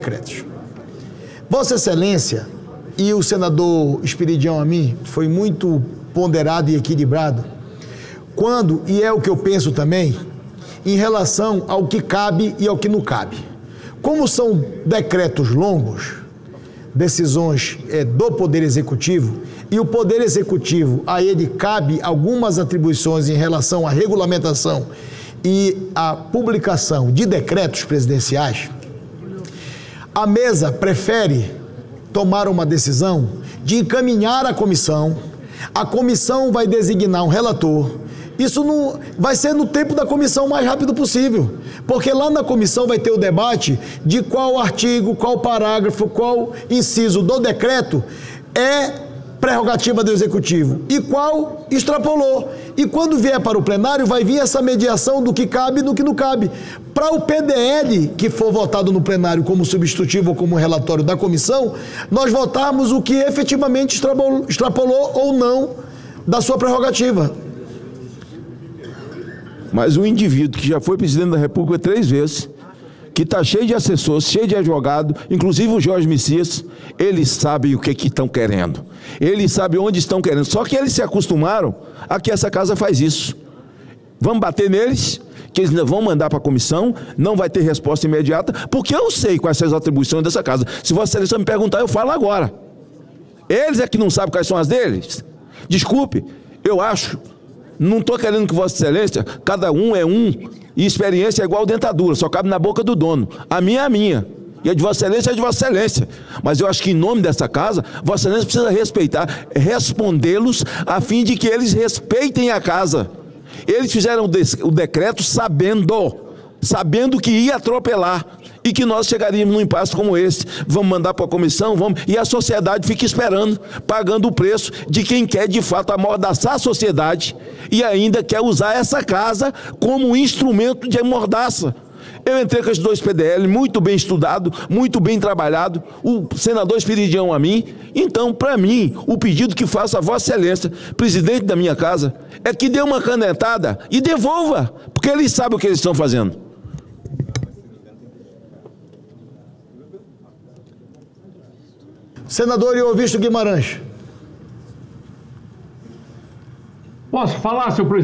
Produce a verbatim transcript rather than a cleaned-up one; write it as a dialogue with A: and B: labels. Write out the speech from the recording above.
A: decretos. Vossa Excelência e o senador Esperidião Amin foi muito ponderado e equilibrado quando, e é o que eu penso também, em relação ao que cabe e ao que não cabe. Como são decretos longos, decisões é, do Poder Executivo, e o Poder Executivo, a ele cabe algumas atribuições em relação à regulamentação e à publicação de decretos presidenciais, a mesa prefere tomar uma decisão de encaminhar a comissão, a comissão vai designar um relator. Isso não vai ser no tempo da comissão o mais rápido possível, porque lá na comissão vai ter o debate de qual artigo, qual parágrafo, qual inciso do decreto é prerrogativa do Executivo e qual extrapolou. E quando vier para o plenário, vai vir essa mediação do que cabe e do que não cabe. Para o P D L, que for votado no plenário como substitutivo ou como relatório da comissão, nós votarmos o que efetivamente extrapolou, extrapolou ou não da sua prerrogativa.
B: Mas um indivíduo que já foi presidente da República três vezes, que está cheio de assessores, cheio de advogado, inclusive o Jorge Messias, eles sabem o que que estão querendo. Eles sabem onde estão querendo. Só que eles se acostumaram a que essa casa faz isso. Vamos bater neles, que eles vão mandar para a comissão, não vai ter resposta imediata, porque eu sei quais são as atribuições dessa casa. Se Vossa Excelência me perguntar, eu falo agora. Eles é que não sabem quais são as deles? Desculpe, eu acho... Não estou querendo que Vossa Excelência, cada um é um, e experiência é igual dentadura, só cabe na boca do dono. A minha é a minha, e a de Vossa Excelência é de Vossa Excelência. Mas eu acho que em nome dessa casa, Vossa Excelência precisa respeitar, respondê-los, a fim de que eles respeitem a casa. Eles fizeram o decreto sabendo, sabendo que ia atropelar, e que nós chegaríamos num impasse como esse. Vamos mandar para a comissão, vamos, e a sociedade fica esperando, pagando o preço de quem quer de fato amordaçar a sociedade e ainda quer usar essa casa como um instrumento de amordaça. Eu entrei com esses dois P D L, muito bem estudado, muito bem trabalhado, o senador Esperidião Amin. Então, para mim, o pedido que faço a Vossa Excelência, presidente da minha casa, é que dê uma canetada e devolva, porque eles sabem o que eles estão fazendo.
A: Senador Iovisto Guimarães.
C: Posso falar, senhor presidente?